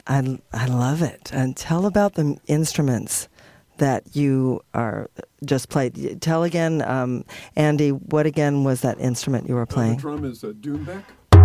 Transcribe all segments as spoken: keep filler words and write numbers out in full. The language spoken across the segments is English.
I, I love it. And tell about the instruments that you are just played. Tell again, um, Andy, what again was that instrument you were playing? Uh, the drum is a Doombeck.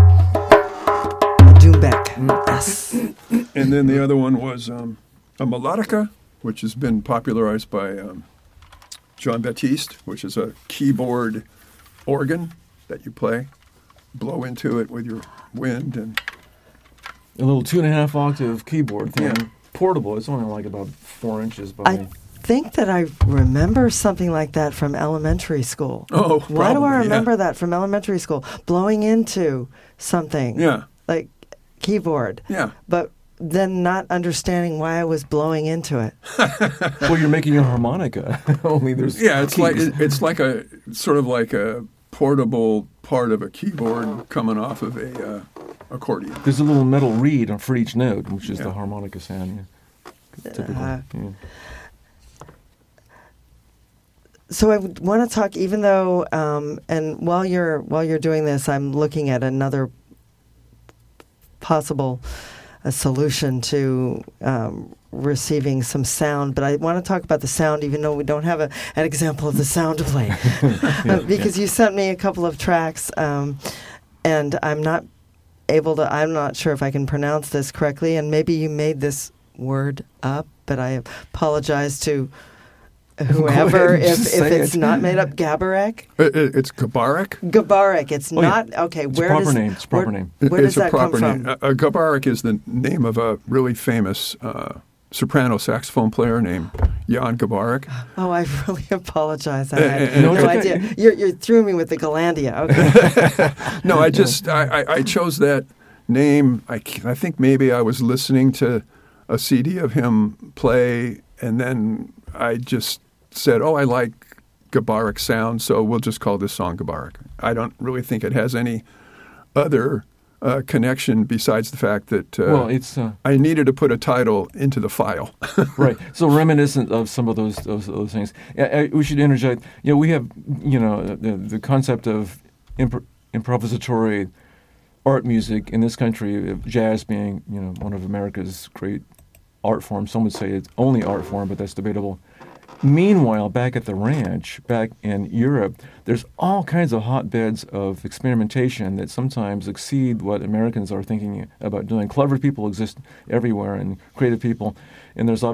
A Doombeck, yes. And then the other one was um, a melodica, which has been popularized by um, John Baptiste, which is a keyboard organ that you play, blow into it with your wind. And a little two and a half octave keyboard thing. Yeah. Portable. It's only like about four inches by... I think that I remember something like that from elementary school. Oh, Why do I probably, remember yeah. that from elementary school? Blowing into something. Yeah. Like keyboard. Yeah. But then not understanding why I was blowing into it. Well, you're making a harmonica. Only there's Yeah, it's keys. like it- it's like a sort of like a portable part of a keyboard coming off of a uh, accordion. There's a little metal reed for each note, which is Yeah. the harmonica sound. Yeah. Typical. Uh, yeah. So I would want to talk, even though, um, and while you're while you're doing this, I'm looking at another possible uh, solution to um, receiving some sound. But I want to talk about the sound, even though we don't have a, an example of the sound to play, Yeah, because you sent me a couple of tracks, um, and I'm not able to. I'm not sure if I can pronounce this correctly, and maybe you made this word up, but I apologize to whoever and if, just if say it's it. not made up. Gabarek? It, it, it's Gabarek. Gabarek. It's Oh, yeah. not okay. It's where a proper does name. It's a proper where, name. Where it's does that a proper come name. from? Uh, Gabarek is the name of a really famous uh, soprano saxophone player named Jan Gabarek. Oh, I really apologize. I Uh, had uh, no no, it's idea. okay. You you threw me with the Galandia. Okay. No, I just I, I, I chose that name. I, c- I think maybe I was listening to a C D of him play, and then I just said, "Oh, I like Gabarek sound, so we'll just call this song Gabarek." I don't really think it has any other uh, connection besides the fact that uh, Well, it's uh, I needed to put a title into the file. right. So reminiscent of some of those those, those things. Yeah, I, we should interject. You know, we have you know the, the concept of impro- improvisatory art music in this country, of jazz being you know one of America's great art forms. Some would say it's only art form, but that's debatable. Meanwhile, back at the ranch, back in Europe, there's all kinds of hotbeds of experimentation that sometimes exceed what Americans are thinking about doing. Clever people exist everywhere and creative people, and there's